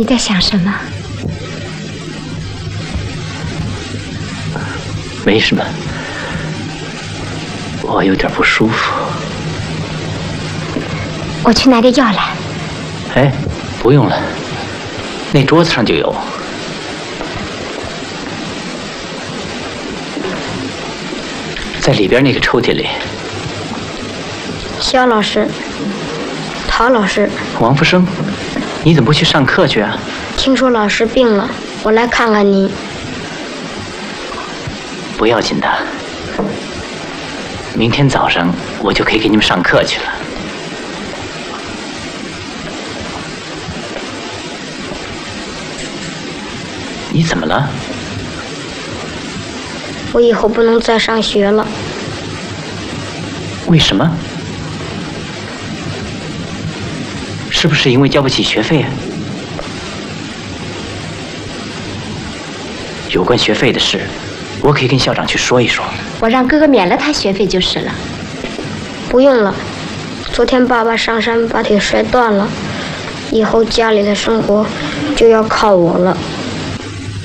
你在想什么？ 没什么，我有点不舒服。 我去拿点药来。 哎，不用了，那桌子上就有。在里边那个抽屉里。 肖老师，陶老师， 王福生，你怎么不去上课去啊？ 听说老师病了，我来看看您。 不要紧的，明天早上我就可以给你们上课去了。你怎么了？ 我以后不能再上学了。 为什么？是不是因为交不起学费啊？有关学费的事，我可以跟校长去说一说。 我让哥哥免了他学费就是了。 不用了，昨天爸爸上山把腿摔断了，以后家里的生活就要靠我了。